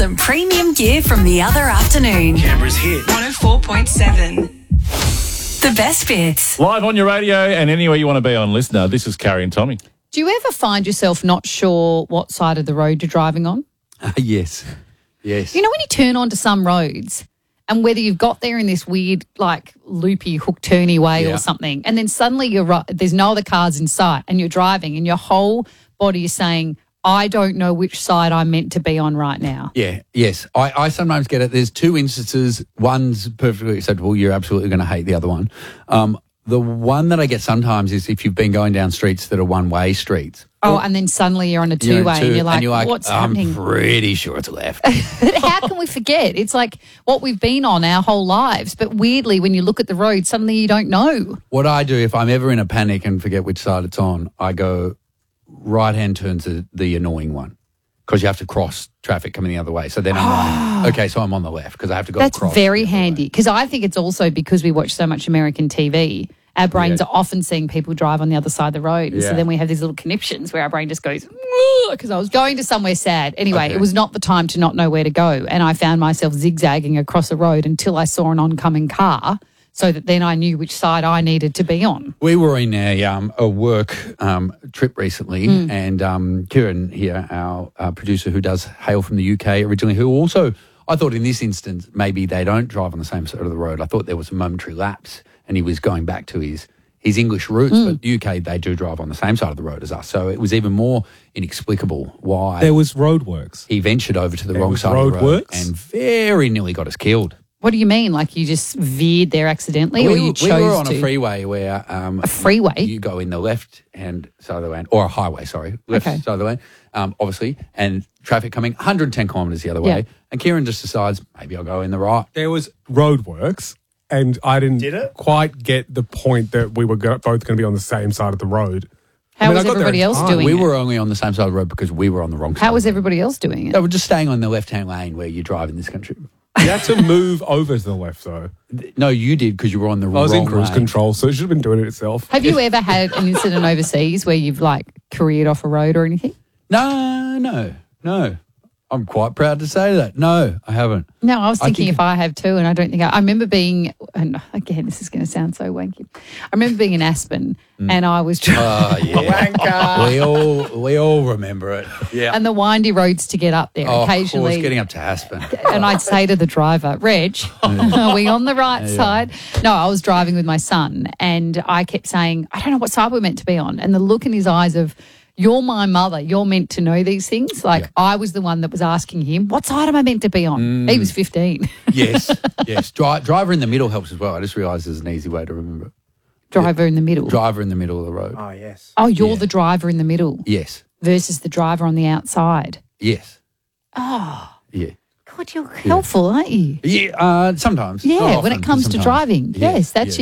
Some premium gear from the other afternoon. Canberra's hit. 104.7. The best bits. Live on your radio and anywhere you want to be on Listener. This is Carrie and Tommy. Do you ever find yourself not sure what side of the road you're driving on? Yes. You know when you turn onto some roads and whether you've got there in this weird, like, loopy, hook-turny way Yeah. or something, and then suddenly you're right, there's no other cars in sight and you're driving and your whole body is saying, I don't know which side I'm meant to be on right now. Yeah, yes. I sometimes get it. There's two instances. One's perfectly acceptable. You're absolutely going to hate the other one. The one that I get sometimes is if you've been going down streets that are one-way streets. Oh, and then suddenly you're on a two-way and you're like, what's happening? I'm pretty sure it's left. But how can we forget? It's like what we've been on our whole lives. But weirdly, when you look at the road, suddenly you don't know. What I do if I'm ever in a panic and forget which side it's on, I go right-hand turn to the annoying one because you have to cross traffic coming the other way. So then I'm like, okay, so I'm on the left because I have to go across. That's very handy because I think it's also because we watch so much American TV. Our brains are often seeing people drive on the other side of the road. And so then we have these little conniptions where our brain just goes, because I was going to somewhere sad. Anyway, It was not the time to not know where to go. And I found myself zigzagging across a road until I saw an oncoming car so that then I knew which side I needed to be on. We were in a work trip recently and Kieran here, our producer who does hail from the UK originally, who also, I thought in this instance, maybe they don't drive on the same side of the road. I thought there was a momentary lapse and he was going back to his English roots, but UK, they do drive on the same side of the road as us. So it was even more inexplicable why there was roadworks. He ventured over to the wrong side of the road and very nearly got us killed. What do you mean? Like you just veered there accidentally or you chose to? We were on a freeway where... a freeway? You go in the left-hand side of the lane, or a highway, sorry, left side of the lane, obviously, and traffic coming 110 kilometres the other way. And Kieran just decides, maybe I'll go in the right. There was roadworks, and I didn't quite get the point that we were both going to be on the same side of the road. How was everybody else doing We it? were only on the same side of the road because we were on the wrong side. How was everybody else doing it? They were just staying on the left-hand lane where you drive in this country. You had to move over to the left, though. No, you did because you were on the wrong lane. I was in cruise control, so it should have been doing it itself. Have you ever had an incident overseas where you've, like, careered off a road or anything? No. I'm quite proud to say that. No, I haven't. No, I was thinking if I have too, and I don't think I remember being, and again, this is going to sound so wanky. I remember being in Aspen and I was driving. Wanker. We all remember it. Yeah. And the windy roads to get up there occasionally. Of course, getting up to Aspen. And I'd say to the driver, Reg, are we on the right side? No, I was driving with my son and I kept saying, I don't know what side we're meant to be on. And the look in his eyes of, you're my mother. You're meant to know these things. Like I was the one that was asking him, what side am I meant to be on? He was 15. Yes. Driver in the middle helps as well. I just realised there's an easy way to remember it. Driver in the middle. Driver in the middle of the road. Oh, yes. Oh, you're the driver in the middle. Yes. Versus the driver on the outside. Yes. Oh. Yeah. God, you're helpful, aren't you? Yeah, sometimes. Yeah, Not when often, it comes to sometimes. driving. Yeah, Yes, that's